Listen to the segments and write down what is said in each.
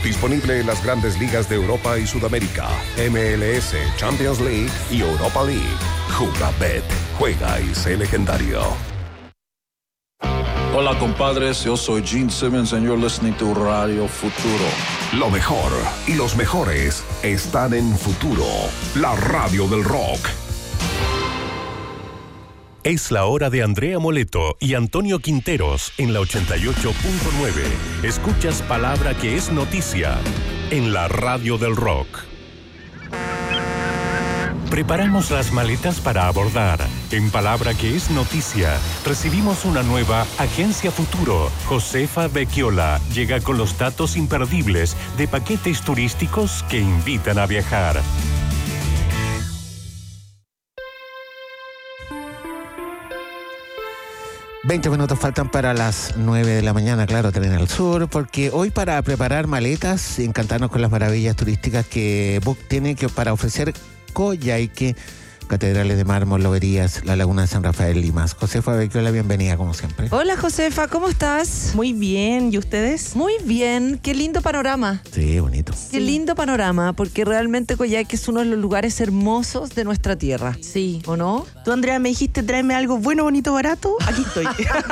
Disponible en las grandes ligas de Europa y Sudamérica, MLS, Champions League y Europa League. Jugabet, juega y sé legendario. Hola, compadres. Yo soy Gene Simmons and you're listening to Radio Futuro. Lo mejor y los mejores están en Futuro, la radio del rock. Es la hora de Andrea Moleto y Antonio Quinteros en la 88.9. Escuchas palabra que es noticia en la radio del rock. Preparamos las maletas para abordar. En palabra que es noticia, recibimos una nueva Agencia Futuro. Josefa Becchiola llega con los datos imperdibles de paquetes turísticos que invitan a viajar. 20 minutos faltan para las 9 de la mañana, claro, Tren al Sur, porque hoy para preparar maletas, encantarnos con las maravillas turísticas que Book tiene para ofrecer Coyhaique, catedrales de mármol, loberías, la laguna de San Rafael, Limas. Josefa Becchiola, bienvenida como siempre. Hola Josefa, ¿cómo estás? Muy bien, ¿y ustedes? Muy bien, qué lindo panorama. Sí, bonito. Qué lindo panorama, porque realmente Coyhaique es uno de los lugares hermosos de nuestra tierra. Sí. ¿O no? Tú, Andrea, me dijiste tráeme algo bueno, bonito, barato. Aquí estoy.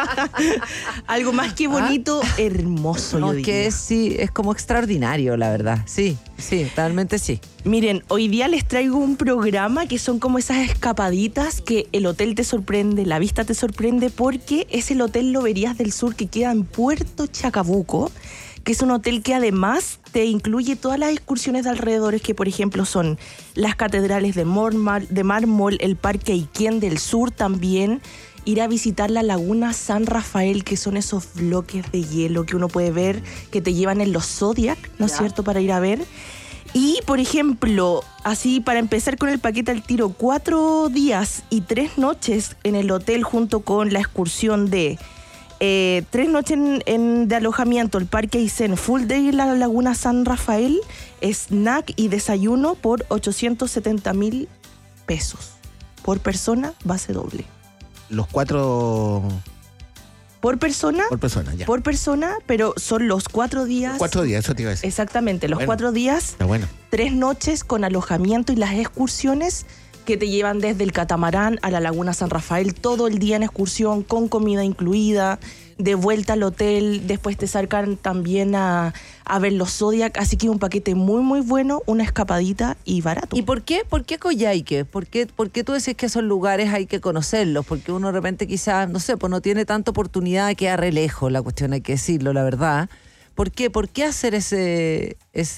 Algo más que bonito, hermoso, No, yo diría. que sí, es como extraordinario, la verdad. Sí, realmente sí. Miren, hoy día les traigo un programa que son como esas escapaditas que el hotel te sorprende, la vista te sorprende, porque es el Hotel Loberías del Sur que queda en Puerto Chacabuco, que es un hotel que además te incluye todas las excursiones de alrededores, que por ejemplo son las catedrales de mármol, el Parque Aíquén del Sur también, ir a visitar la laguna San Rafael, que son esos bloques de hielo que uno puede ver, que te llevan en los Zodiac, ¿no es cierto?, para ir a ver. Y, por ejemplo, así para empezar con el paquete al tiro, 4 días y 3 noches en el hotel junto con la excursión de 3 noches de alojamiento, el Parque Aíquén, full day en la laguna San Rafael, snack y desayuno por 870,000 pesos por persona, base doble. Los 4... ¿Por persona? Por persona, ya. Por persona, pero son los 4 días. 4 días, eso te iba a decir. Exactamente, los Bueno, 4 días, está bueno. 3 noches con alojamiento y las excursiones que te llevan desde el catamarán a la laguna San Rafael, todo el día en excursión, con comida incluida, de vuelta al hotel, después te sacan también a ver los Zodiac, así que un paquete muy muy bueno, una escapadita y barato. ¿Y por qué Coyhaique? ¿Por qué tú decís que esos lugares hay que conocerlos? Porque uno de repente quizás, no sé, pues no tiene tanta oportunidad, de quedar re lejos, la cuestión hay que decirlo, la verdad. ¿Por qué hacer ese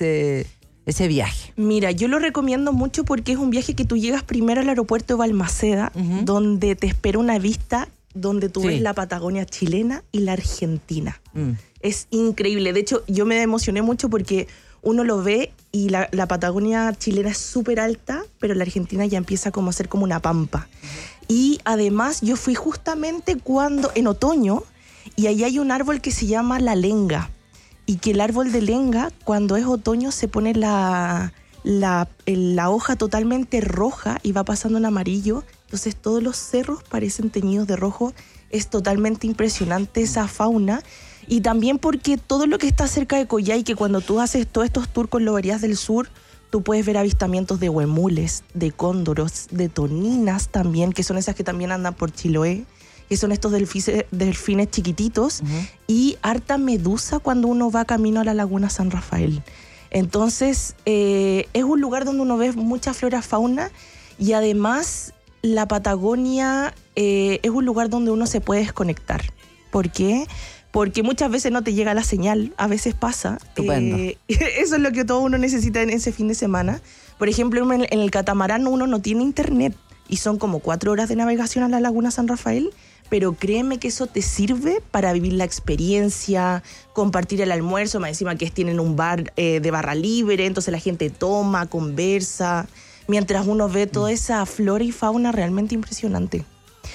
viaje? Mira, yo lo recomiendo mucho porque es un viaje que tú llegas primero al aeropuerto de Balmaceda, donde te espera una vista donde tú ves la Patagonia chilena y la Argentina. Es increíble. De hecho, yo me emocioné mucho porque uno lo ve y la Patagonia chilena es súper alta, pero la Argentina ya empieza como a ser como una pampa. Y además yo fui justamente en otoño, y ahí hay un árbol que se llama la lenga, y que el árbol de lenga, cuando es otoño, se pone la hoja totalmente roja y va pasando en amarillo. Entonces todos los cerros parecen teñidos de rojo. Es totalmente impresionante esa fauna. Y también porque todo lo que está cerca de Coyhaique, cuando tú haces todos estos tours con Loberías del Sur, tú puedes ver avistamientos de huemules, de cóndoros, de toninas también, que son esas que también andan por Chiloé, que son estos delfines chiquititos, y harta medusa cuando uno va camino a la laguna San Rafael. Entonces, es un lugar donde uno ve mucha flora, fauna, y además la Patagonia es un lugar donde uno se puede desconectar. ¿Por qué? Porque muchas veces no te llega la señal, a veces pasa. Estupendo. Eso es lo que todo uno necesita en ese fin de semana. Por ejemplo, en el catamarán uno no tiene internet y son como 4 horas de navegación a la laguna San Rafael, pero créeme que eso te sirve para vivir la experiencia, compartir el almuerzo, más encima que tienen un bar de barra libre, entonces la gente toma, conversa, mientras uno ve toda esa flora y fauna realmente impresionante.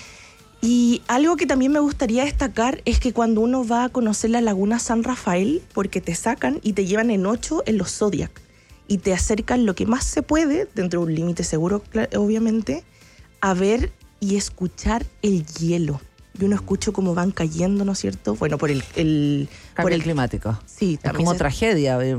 Y algo que también me gustaría destacar es que cuando uno va a conocer la laguna San Rafael, porque te sacan y te llevan en 8 en los Zodiac, y te acercan lo que más se puede, dentro de un límite seguro, obviamente, a ver y escuchar el hielo. Y uno escucha cómo van cayendo, ¿no es cierto? Bueno, por el Cambio climático. Sí, es también como tragedia.